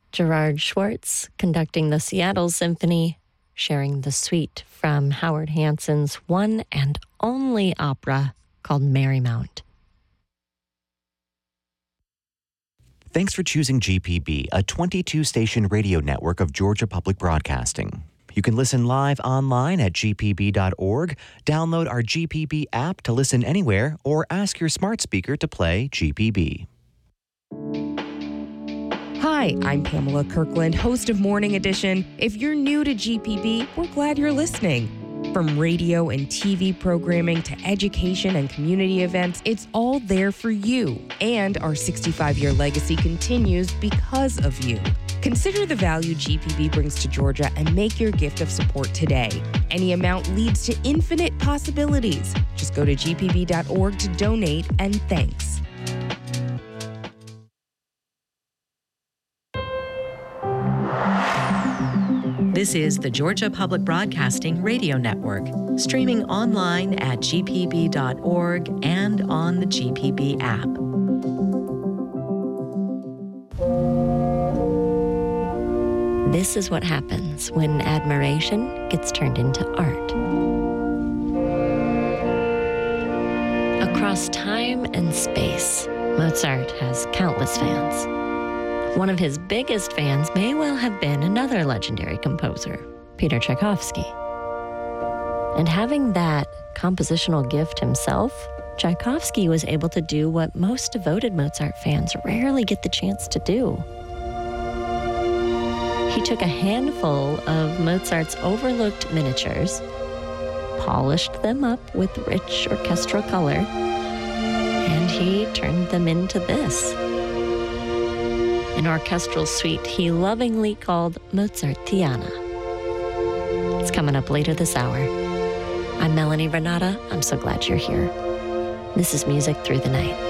Gerard Schwartz conducting the Seattle Symphony, sharing the suite from Howard Hanson's one and only opera called Marymount. Thanks for choosing GPB, a 22-station radio network of Georgia Public Broadcasting. You can listen live online at gpb.org, download our GPB app to listen anywhere, or ask your smart speaker to play GPB. Hi, I'm Pamela Kirkland, host of Morning Edition. If you're new to GPB, we're glad you're listening. From radio and TV programming to education and community events, it's all there for you. And our 65-year legacy continues because of you. Consider the value GPB brings to Georgia and make your gift of support today. Any amount leads to infinite possibilities. Just go to gpb.org to donate, and thanks. This is the Georgia Public Broadcasting Radio Network, streaming online at gpb.org and on the GPB app. This is what happens when admiration gets turned into art. Across time and space, Mozart has countless fans. One of his biggest fans may well have been another legendary composer, Peter Tchaikovsky. And having that compositional gift himself, Tchaikovsky was able to do what most devoted Mozart fans rarely get the chance to do. He took a handful of Mozart's overlooked miniatures, polished them up with rich orchestral color, and he turned them into this. An orchestral suite he lovingly called Mozartiana. It's coming up later this hour. I'm Melanie Renata. I'm so glad you're here. This is Music Through the Night.